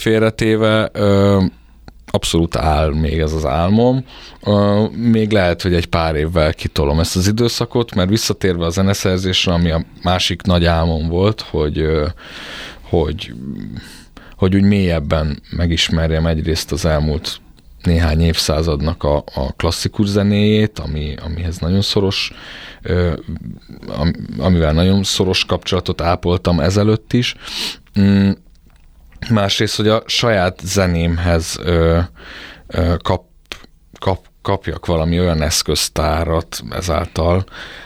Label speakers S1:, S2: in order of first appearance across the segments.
S1: félretéve, abszolút áll még ez az álmom. Még lehet, hogy egy pár évvel kitolom ezt az időszakot, mert visszatérve a zeneszerzésre, ami a másik nagy álmom volt, hogy úgy mélyebben megismerjem egyrészt az elmúlt néhány évszázadnak a klasszikus zenéjét, amihez nagyon szoros, amivel nagyon szoros kapcsolatot ápoltam ezelőtt is. Másrészt, hogy a saját zenémhez kapjak valami olyan eszköztárat ezáltal,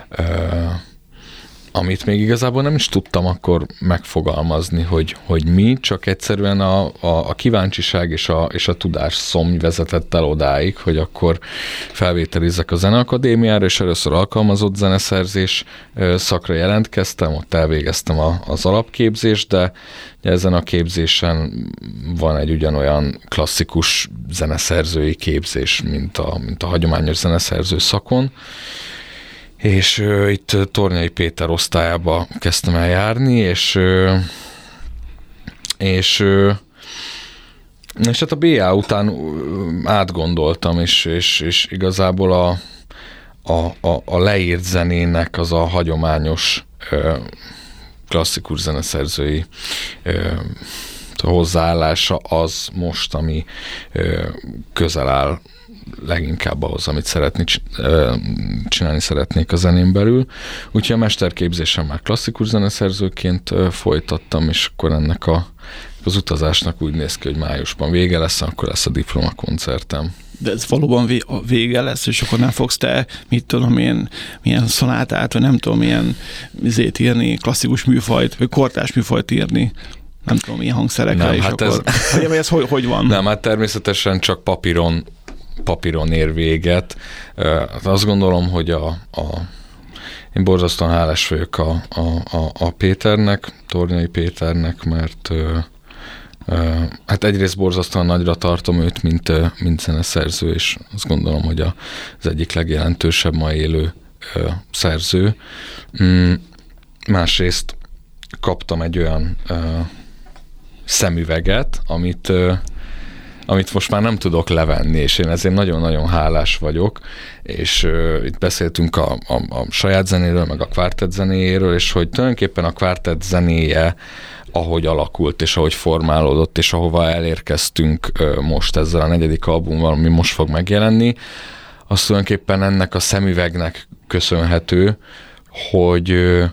S1: amit még igazából nem is tudtam akkor megfogalmazni, hogy mi, csak egyszerűen a kíváncsiság és a tudás szomj vezetett el odáig, hogy akkor felvételizzek a Zeneakadémiára, és először alkalmazott zeneszerzés szakra jelentkeztem, ott elvégeztem az alapképzést, de ezen a képzésen van egy ugyanolyan klasszikus zeneszerzői képzés, mint a hagyományos zeneszerző szakon. És itt Tornyai Péter osztályába kezdtem el járni, és hát a BA után átgondoltam, és igazából a leírt zenének az a hagyományos klasszikus zeneszerzői hozzáállása az most, ami közel áll leginkább ahhoz, amit csinálni szeretnék a zenén belül. Úgyhogy a mesterképzésem már klasszikus zeneszerzőként folytattam, és akkor ennek az utazásnak úgy néz ki, hogy májusban vége lesz, akkor lesz a diplomakoncertem.
S2: De ez valóban vége lesz, és akkor nem fogsz te, mit tudom én, milyen szonátát, vagy nem tudom, milyen írni, klasszikus műfajt, vagy kortárs műfajt írni. Nem tudom, milyen hangszerekre,
S1: nem,
S2: és
S1: hát
S2: akkor... Ez hogy van?
S1: Nem, hát természetesen csak papíron ér véget. Azt gondolom, hogy én borzasztóan hálás vagyok a Péternek, Tornyai Péternek, mert hát egyrészt borzasztóan nagyra tartom őt, mint zeneszerző, és azt gondolom, hogy az egyik legjelentősebb ma élő szerző. Másrészt kaptam egy olyan szemüveget, amit most már nem tudok levenni, és én ezért nagyon-nagyon hálás vagyok, és itt beszéltünk a saját zenéről, meg a kvártett zenéjéről, és hogy tulajdonképpen a kvártett zenéje, ahogy alakult, és ahogy formálódott, és ahova elérkeztünk most ezzel a 4. albummal, ami most fog megjelenni, az tulajdonképpen ennek a szemüvegnek köszönhető, hogy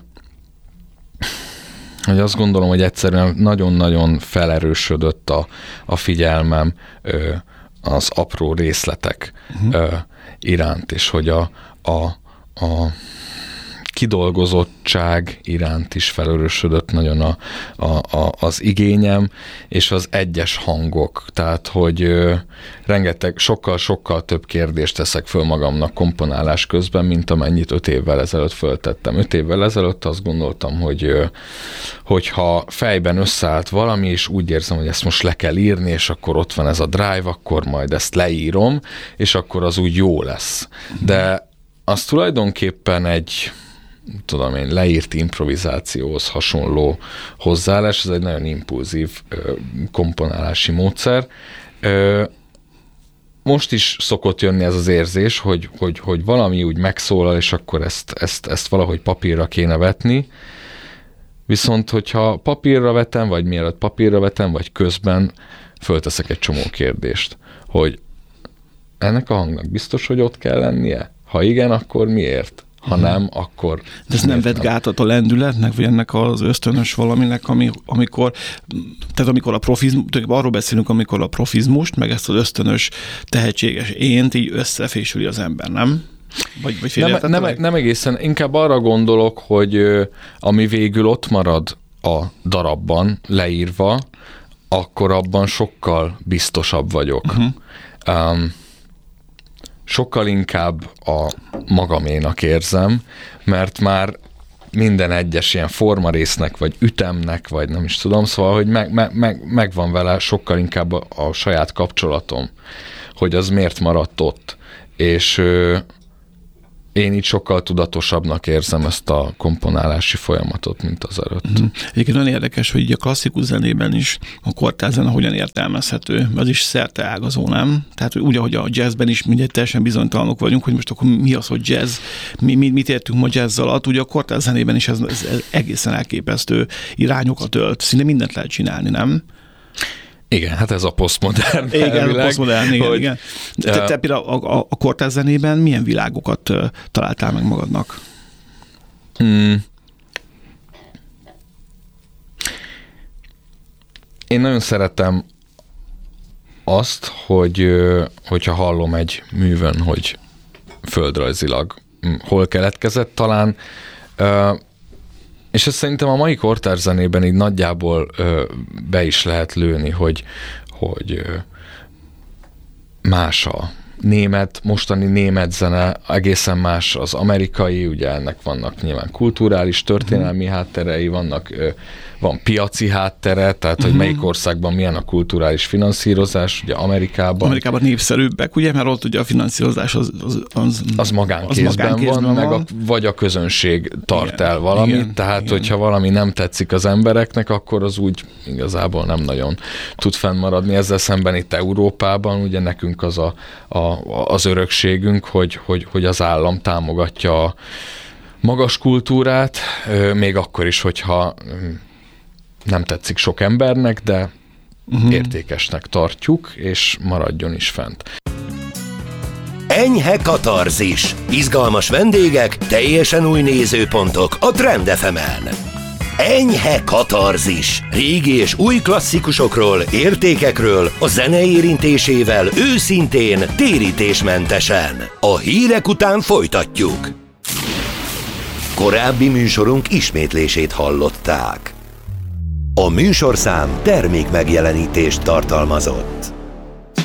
S1: azt gondolom, hogy egyszerűen nagyon-nagyon felerősödött a figyelmem az apró részletek iránt, és hogy a kidolgozottság iránt is felerősödött nagyon az igényem, és az egyes hangok. Tehát, hogy rengeteg, sokkal több kérdést teszek föl magamnak komponálás közben, mint amennyit 5 évvel ezelőtt föltettem. 5 évvel ezelőtt azt gondoltam, hogyha fejben összeállt valami, és úgy érzem, hogy ezt most le kell írni, és akkor ott van ez a drive, akkor majd ezt leírom, és akkor az úgy jó lesz. De az tulajdonképpen egy leírt improvizációhoz hasonló hozzáállás, ez egy nagyon impulzív komponálási módszer. Most is szokott jönni ez az érzés, hogy valami úgy megszólal, és akkor ezt valahogy papírra kéne vetni. Viszont, hogyha papírra vetem, vagy mielőtt papírra vetem, vagy közben fölteszek egy csomó kérdést, hogy ennek a hangnak biztos, hogy ott kell lennie? Ha igen, akkor miért? Ha nem, akkor...
S2: De ez nem vett gátat a lendületnek, vagy ennek az ösztönös valaminek, amikor a profizmus, arról beszélünk, amikor a profizmust, meg ezt az ösztönös, tehetséges ént így összefésüli az ember, nem? Vagy
S1: nem egészen, inkább arra gondolok, hogy ami végül ott marad a darabban leírva, akkor abban sokkal biztosabb vagyok. Sokkal inkább a magaménak érzem, mert már minden egyes ilyen formarésznek, vagy ütemnek, vagy nem is tudom, szóval, hogy megvan vele sokkal inkább a saját kapcsolatom, hogy az miért maradt ott. És én így sokkal tudatosabbnak érzem ezt a komponálási folyamatot, mint az előtt.
S2: Egyébként nagyon érdekes, hogy a klasszikus zenében is a kortárs zene hogyan értelmezhető. Az is szerteágazó, nem? Tehát úgy, ahogy a jazzben is mindegy teljesen bizonytalanok vagyunk, hogy most akkor mi az, hogy jazz, mit értünk ma jazz alatt. Ugye a kortárs zenében is ez egészen elképesztő irányokat ölt. Szinte mindent lehet csinálni, nem?
S1: Igen, hát ez a posztmodern.
S2: Igen, a posztmodern, igen. Te például a kortárs zenében milyen világokat találtál meg magadnak?
S1: Én nagyon szeretem azt, hogyha hallom egy művön, hogy földrajzilag hol keletkezett talán, és ezt szerintem a mai kortárs zenében így nagyjából be is lehet lőni, hogy más a mostani német zene, egészen más az amerikai, ugye ennek vannak nyilván kulturális, történelmi hátterei, van piaci háttere, tehát hogy melyik országban milyen a kulturális finanszírozás, ugye Amerikában
S2: népszerűbbek, ugye, mert ott ugye a finanszírozás
S1: az magánkézben van, vagy a közönség tart el valamit, tehát hogyha valami nem tetszik az embereknek, akkor az úgy igazából nem nagyon tud fennmaradni. Ezzel szemben itt Európában ugye nekünk az örökségünk, hogy az állam támogatja a magas kultúrát, még akkor is, hogyha nem tetszik sok embernek, de értékesnek tartjuk, és maradjon is fent.
S3: Enyhe katarzis. Izgalmas vendégek, teljesen új nézőpontok a Trend FM-en. Enyhe katarzis. Régi és új klasszikusokról, értékekről, a zene érintésével őszintén, térítésmentesen. A hírek után folytatjuk. Korábbi műsorunk ismétlését hallották. A műsorszám termékmegjelenítést tartalmazott.